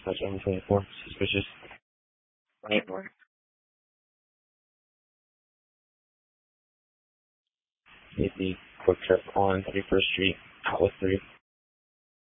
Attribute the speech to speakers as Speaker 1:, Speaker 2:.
Speaker 1: dispatch on 24. Suspicious.
Speaker 2: 24.
Speaker 1: Need the quick trip on 31st Street, Atlas 3.